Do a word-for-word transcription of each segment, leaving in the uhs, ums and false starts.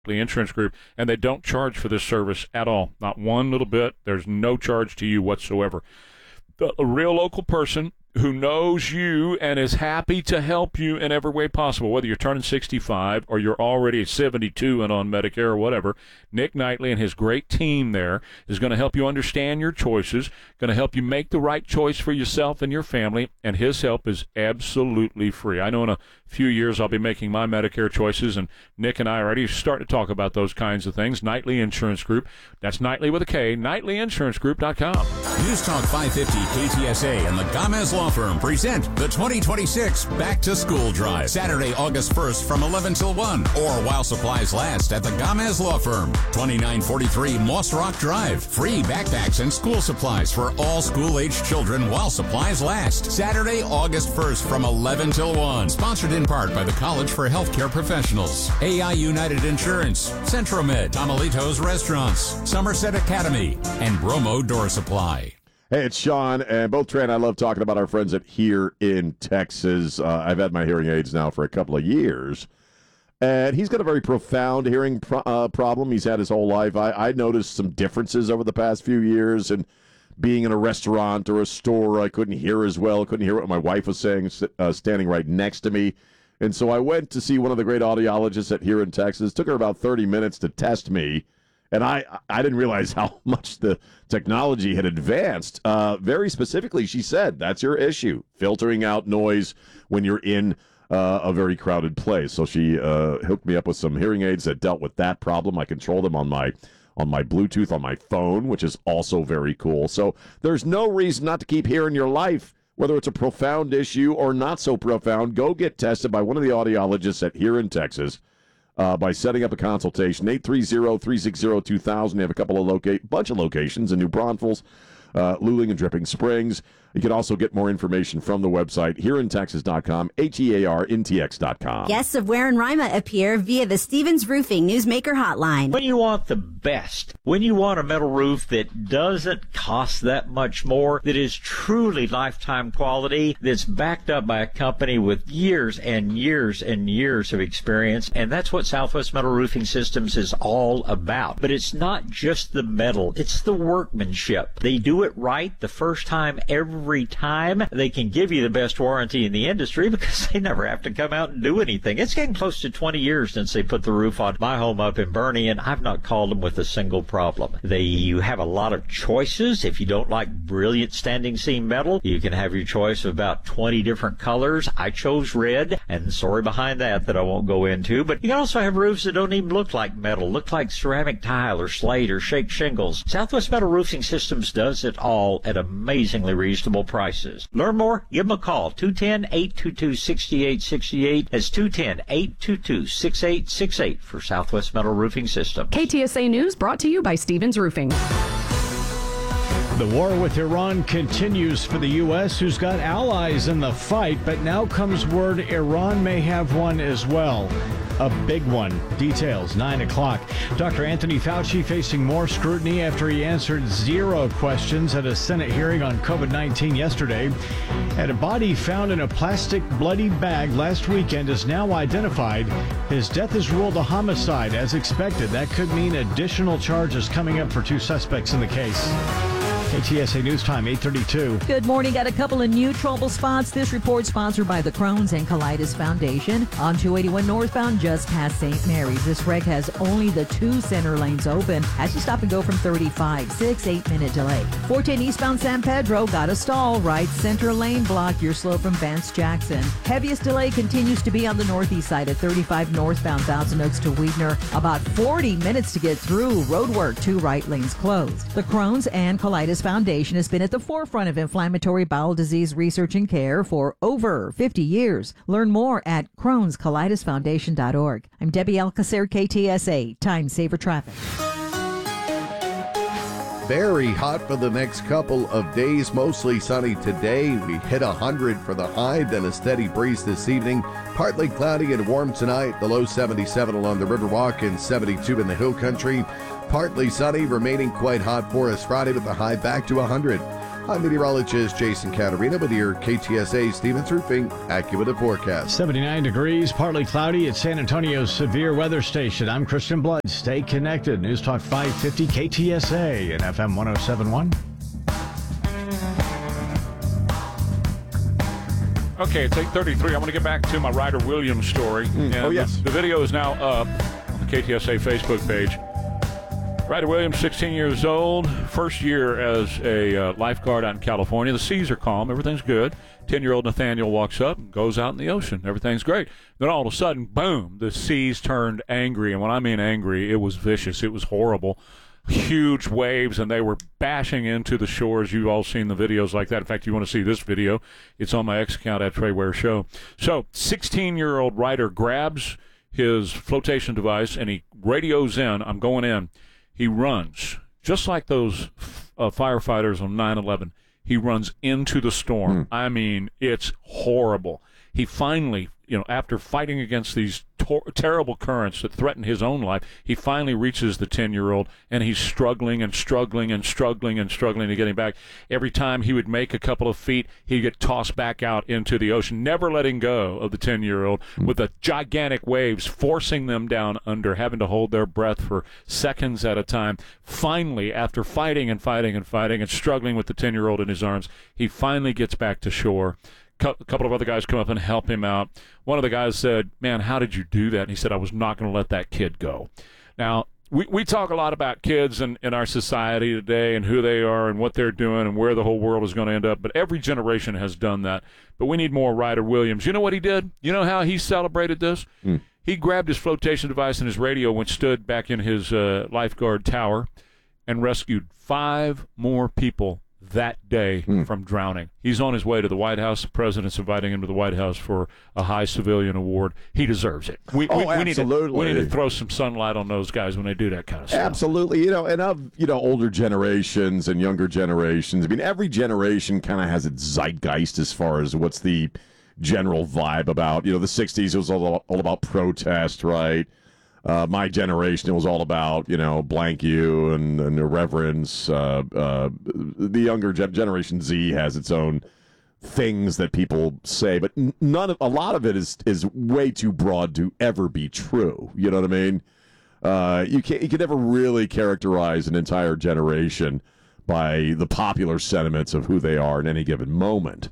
Insurance Group, and they don't charge for this service at all. Not one little bit. There's no charge to you whatsoever. The, a real local person who knows you and is happy to help you in every way possible, whether you're turning sixty-five or you're already seventy-two and on Medicare or whatever. Nick Knightley and his great team there is going to help you understand your choices, going to help you make the right choice for yourself and your family, and his help is absolutely free. I know in a few years I'll be making my Medicare choices, and Nick and I are already starting to talk about those kinds of things. Knightley Insurance Group. That's Knightley with a K, Knightley Insurance Group dot com. News Talk five fifty K T S A and the Gomez Law Firm present the twenty twenty-six Back to School Drive, Saturday, August first from eleven till one, or while supplies last at the Gomez Law Firm, twenty-nine forty-three Moss Rock Drive. Free backpacks and school supplies for all school-aged children while supplies last. Saturday, August first from eleven till one. Sponsored in part by the College for Healthcare Professionals, A I United Insurance, Centromed, Tomalitos Restaurants, Somerset Academy, and Bromo Door Supply. Hey, it's Sean, and both Trey and I love talking about our friends at Here in Texas. Uh, I've had my hearing aids now for a couple of years, and he's got a very profound hearing pro- uh, problem he's had his whole life. I, I noticed some differences over the past few years, and being in a restaurant or a store, I couldn't hear as well. I couldn't hear what my wife was saying, uh, standing right next to me. And so I went to see one of the great audiologists at Here in Texas. It took her about thirty minutes to test me. And I, I didn't realize how much the technology had advanced. Uh, very specifically, she said, that's your issue, filtering out noise when you're in uh, a very crowded place. So she uh, hooked me up with some hearing aids that dealt with that problem. I control them on my on my Bluetooth on my phone, which is also very cool. So there's no reason not to keep hearing your life, whether it's a profound issue or not so profound. Go get tested by one of the audiologists at Here in Texas. Uh, by setting up a consultation, eight three zero, three six zero, two thousand. They have a couple of loca- bunch of locations in New Braunfels, uh, Luling and Dripping Springs. You can also get more information from the website, here in texas dot com, H E A R N T X dot com. Guests of Ware and Rima appear via the Stevens Roofing Newsmaker Hotline. When you want the best, when you want a metal roof that doesn't cost that much more, that is truly lifetime quality, that's backed up by a company with years and years and years of experience, and that's what Southwest Metal Roofing Systems is all about. But it's not just the metal, it's the workmanship. They do it right the first time every Every time. They can give you the best warranty in the industry because they never have to come out and do anything. It's getting close to twenty years since they put the roof on my home up in Bernie, and I've not called them with a single problem. They you have a lot of choices. If you don't like brilliant standing seam metal, you can have your choice of about twenty different colors. I chose red, and the story behind that that I won't go into. But you can also have roofs that don't even look like metal, look like ceramic tile or slate or shake shingles. Southwest Metal Roofing Systems does it all at amazingly reasonable prices. Learn more, give them a call, two one zero, eight two two, six eight six eight. That's two one zero, eight two two, six eight six eight for Southwest Metal Roofing Systems. K T S A News brought to you by Stevens Roofing. The war with Iran continues for the U S, who's got allies in the fight, but now comes word Iran may have one as well. A big one. Details, nine o'clock. Doctor Anthony Fauci facing more scrutiny after he answered zero questions at a Senate hearing on COVID nineteen yesterday. And a body found in a plastic bloody bag last weekend is now identified. His death is ruled a homicide as expected. That could mean additional charges coming up for two suspects in the case. K T S A News Time, eight thirty-two. Good morning. Got a couple of new trouble spots. This report sponsored by the Crohn's and Colitis Foundation. On two eighty-one northbound, just past Saint Mary's. This wreck has only the two center lanes open as you stop and go from thirty-five. Six, eight minute delay. four ten eastbound San Pedro, got a stall. Right center lane block. You're slow from Vance Jackson. Heaviest delay continues to be on the northeast side at thirty-five northbound Thousand Oaks to Weidner. About forty minutes to get through. Road work, two right lanes closed. The Crohn's and Colitis Foundation has been at the forefront of inflammatory bowel disease research and care for over fifty years. Learn more at crohns colitis foundation dot org. I'm Debbie Alcacer, K T S A, Time Saver Traffic. Very hot for the next couple of days, mostly sunny today. We hit one hundred for the high, then a steady breeze this evening. Partly cloudy and warm tonight, the low seventy-seven along the Riverwalk and seventy-two in the Hill Country. Partly sunny, remaining quite hot for us Friday with the high back to one hundred. I'm meteorologist Jason Caterina with your K T S A Stevens Roofing AccuWeather forecast. seventy-nine degrees, partly cloudy at San Antonio's severe weather station. I'm Christian Blood. Stay connected. News Talk five fifty K T S A and F M one oh seven point one. Okay, it's eight thirty-three. I want to get back to my Ryder Williams story. Mm. And Oh, yes. The, the video is now up on the K T S A Facebook page. Ryder Williams, sixteen years old, first year as a uh, lifeguard out in California. The seas are calm. Everything's good. ten-year-old Nathaniel walks up and goes out in the ocean. Everything's great. Then all of a sudden, boom, the seas turned angry. And when I mean angry, it was vicious. It was horrible. Huge waves, and they were bashing into the shores. You've all seen the videos like that. In fact, you want to see this video, it's on my X account at Trey Ware Show. So sixteen-year-old Ryder grabs his flotation device, and he radios in, I'm going in. He runs, just like those uh, firefighters on nine eleven. He runs into the storm. Mm. I mean, it's horrible. He finally, you know, after fighting against these tor- terrible currents that threaten his own life, he finally reaches the ten-year-old, and he's struggling and struggling and struggling and struggling to get him back. Every time he would make a couple of feet, he'd get tossed back out into the ocean, never letting go of the ten-year-old, mm. with the gigantic waves forcing them down under, having to hold their breath for seconds at a time. Finally, after fighting and fighting and fighting and struggling with the ten-year-old in his arms, he finally gets back to shore. A couple of other guys come up and help him out. One of the guys said, man, how did you do that? And he said, I was not going to let that kid go. Now, we, we talk a lot about kids in, in our society today and who they are and what they're doing and where the whole world is going to end up. But every generation has done that. But we need more Ryder Williams. You know what he did? You know how he celebrated this? Mm. He grabbed his flotation device and his radio and stood back in his uh, lifeguard tower and rescued five more people that day mm. from drowning. He's on his way to the White House. The president's inviting him to the White House for a high civilian award. He deserves it. We, oh, we, we absolutely. Need to, we need to throw some sunlight on those guys when they do that kind of stuff. Absolutely. You know, and of, you know, older generations and younger generations, I mean, every generation kind of has its zeitgeist as far as what's the general vibe about. You know, the sixties, it was all, all about protest, right? Uh, my generation, it was all about, you know, blank you and, and irreverence. Uh, uh, the younger ge- generation Z has its own things that people say, but none of a lot of it is is way too broad to ever be true. You know what I mean? Uh, you can't you can never really characterize an entire generation by the popular sentiments of who they are in any given moment.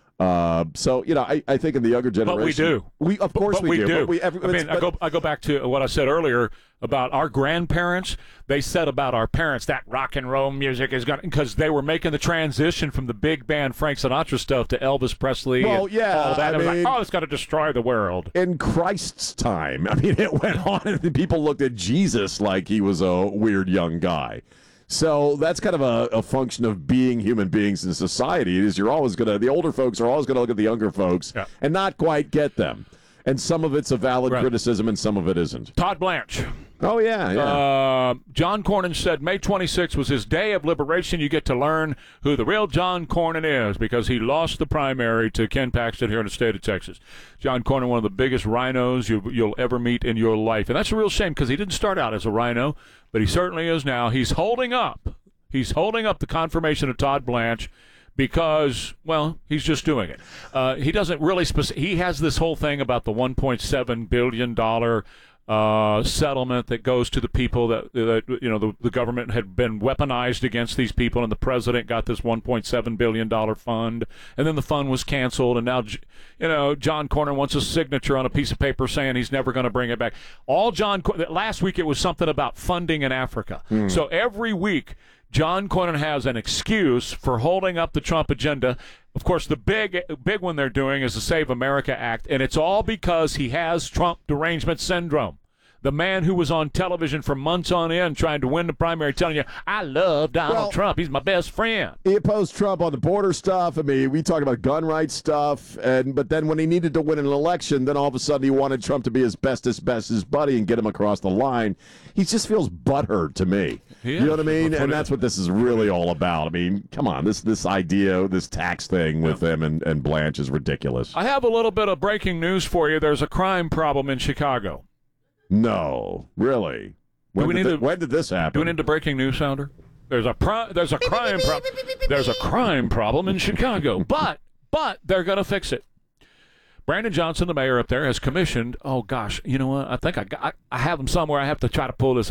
Uh, so, you know, I, I think in the younger generation... But we do. We, of course but we, we do. do. But we, every, I mean, but, I, go, I go back to what I said earlier about our grandparents. They said about our parents that rock and roll music is going to... Because they were making the transition from the big band Frank Sinatra stuff to Elvis Presley. Well, and yeah. all that. I It was mean, like, oh, it's going to destroy the world. In Christ's time, I mean, it went on and people looked at Jesus like he was a weird young guy. So that's kind of a, a function of being human beings in society. Is you're always going to, the older folks are always going to look at the younger folks yeah. and not quite get them. And some of it's a valid right. criticism and some of it isn't. Todd Blanche. Oh, yeah, yeah. Uh, John Cornyn said May twenty-sixth was his day of liberation. You get to learn who the real John Cornyn is because he lost the primary to Ken Paxton here in the state of Texas. John Cornyn, one of the biggest rhinos you, you'll ever meet in your life. And that's a real shame because he didn't start out as a rhino, but he certainly is now. He's holding up. He's holding up the confirmation of Todd Blanche because, well, he's just doing it. Uh, he doesn't really speci- – he has this whole thing about the one point seven billion dollars uh, settlement that goes to the people that, that you know, the, the government had been weaponized against these people, and the president got this one point seven billion dollars fund, and then the fund was canceled, and now, you know, John Cornyn wants a signature on a piece of paper saying he's never going to bring it back. All John – last week it was something about funding in Africa. Mm. So every week – John Cornyn has an excuse for holding up the Trump agenda. Of course, the big big one they're doing is the Save America Act, and it's all because he has Trump derangement syndrome. The man who was on television for months on end trying to win the primary telling you, I love Donald well, Trump. He's my best friend. He opposed Trump on the border stuff. I mean, we talked about gun rights stuff. and But then when he needed to win an election, then all of a sudden he wanted Trump to be his bestest, bestest buddy and get him across the line. He just feels butthurt to me. You know what I mean? And that's what this is really all about. I mean, come on. This this idea, this tax thing with yeah. him and, and Blanche is ridiculous. I have a little bit of breaking news for you. There's a crime problem in Chicago. No, really. When, we did, need the, to, when did this happen? Do we need a breaking news sounder? There's a pro- there's a crime problem. There's a crime problem in Chicago, but but they're going to fix it. Brandon Johnson, the mayor up there, has commissioned. Oh gosh, you know what? I think I got, I have them somewhere. I have to try to pull this